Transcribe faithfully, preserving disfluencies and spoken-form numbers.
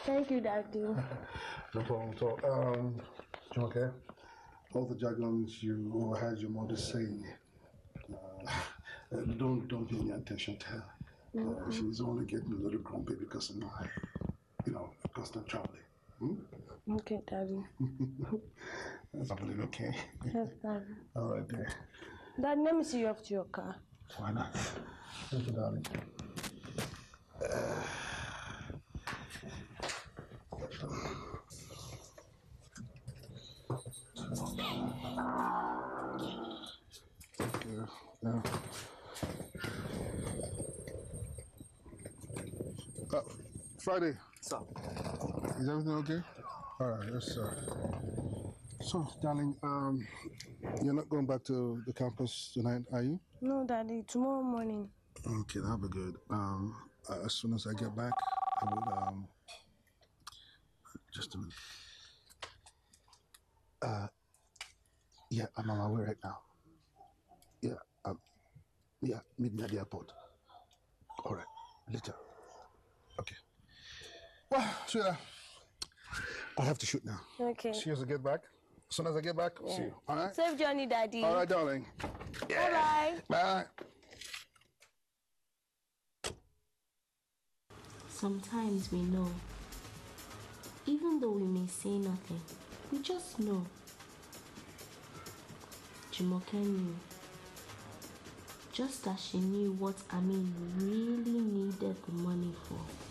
Thank you, Daddy. No problem at all. Um, okay. All the jargons you overheard your mother say, uh, don't don't pay any attention to her. Mm-hmm. Uh, she's only getting a little grumpy because of my, you know, constant traveling. Hmm? Okay, Daddy. That's happening, okay? Yes, Daddy. All right, there. Dad, let me see you up to your car. Why not? Thank you, darling. Uh, yeah, yeah. Uh, Friday. Sir. Is everything okay? All right, yes, sir. So, darling, um, you're not going back to the campus tonight, are you? No, Daddy. Tomorrow morning. Okay, that'll be good. Um, uh, as soon as I get back, I will, um, just a minute. Uh, yeah, I'm on my way right now. Yeah, um, yeah, meet me at the airport. All right, later. Okay. Well, sweetheart, I have to shoot now. Okay. See you as I get back. As soon as I get back, yeah. See you. All right? Safe journey, Daddy. All right, darling. Yeah. Bye-bye. Bye. Sometimes we know. Even though we may say nothing, we just know. Jumoke knew. Just as she knew what Amin really needed the money for.